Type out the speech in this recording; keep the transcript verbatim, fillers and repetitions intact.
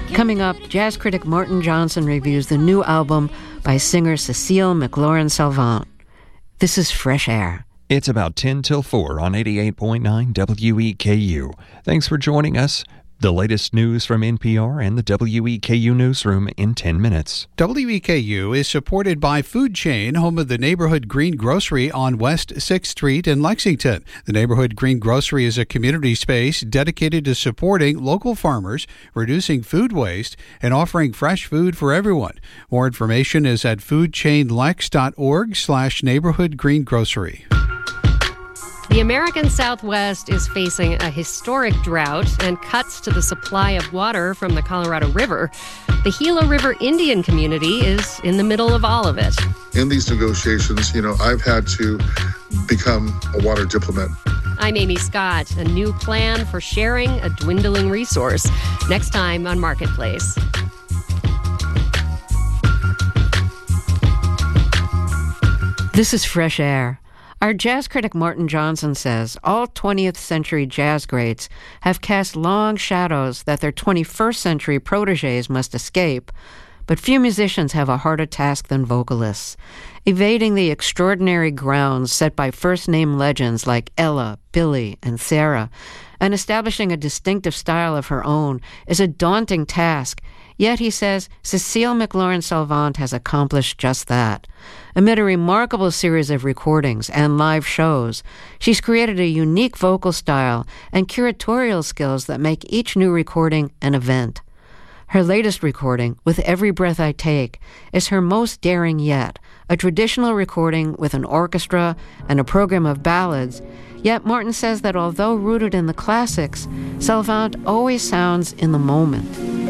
Coming up, jazz critic Martin Johnson reviews the new album by singer Cecile McLorin-Salvant. This is Fresh Air. It's about ten till four on eighty-eight point nine W E K U. Thanks for joining us. The latest news from N P R and the W E K U newsroom in ten minutes. W E K U is supported by Food Chain, home of the Neighborhood Green Grocery on West sixth Street in Lexington. The Neighborhood Green Grocery is a community space dedicated to supporting local farmers, reducing food waste, and offering fresh food for everyone. More information is at foodchainlex.org slash neighborhood green grocery. The American Southwest is facing a historic drought and cuts to the supply of water from the Colorado River. The Gila River Indian community is in the middle of all of it. In these negotiations, you know, I've had to become a water diplomat. I'm Amy Scott. A new plan for sharing a dwindling resource. Next time on Marketplace. This is Fresh Air. Our jazz critic Martin Johnson says all twentieth century jazz greats have cast long shadows that their twenty-first century protégés must escape, but few musicians have a harder task than vocalists. Evading the extraordinary grounds set by first-name legends like Ella, Billy, and Sarah, and establishing a distinctive style of her own is a daunting task. Yet, he says, Cecile McLorin-Salvant has accomplished just that. Amid a remarkable series of recordings and live shows, she's created a unique vocal style and curatorial skills that make each new recording an event. Her latest recording, With Every Breath I Take, is her most daring yet, a traditional recording with an orchestra and a program of ballads. Yet Martin says that although rooted in the classics, Salvant always sounds in the moment.